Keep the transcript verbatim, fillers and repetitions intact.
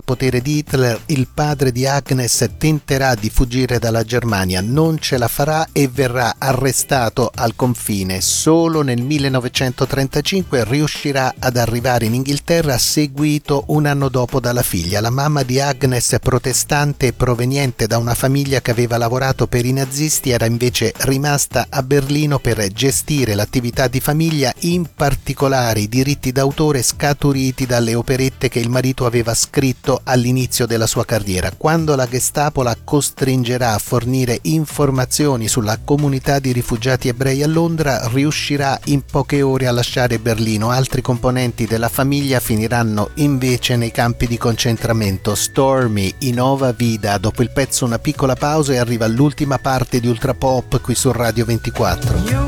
potere di Hitler, il padre di Agnes tenterà di fuggire dalla Germania, non ce la farà e verrà arrestato al confine. Solo nel millenovecentotrentacinque riuscirà ad arrivare in Inghilterra, seguito un anno dopo dalla figlia. La mamma di Agnes, protestante e proveniente da una famiglia che aveva lavorato per i nazisti, era invece rimasta a Berlino per gestire l'attività di famiglia, in particolare i diritti d'autore scaturiti dalle operette che il marito aveva scritto all'inizio della sua carriera. Quando la Gestapo la costringerà a fornire informazioni sulla comunità di rifugiati ebrei a Londra, riuscirà in poche ore a lasciare Berlino. Altri componenti della famiglia finiranno invece nei campi di concentramento. Stormy, Innova Vida. Dopo il pezzo una piccola pausa e arriva l'ultima parte di Ultrapop qui su Radio ventiquattro.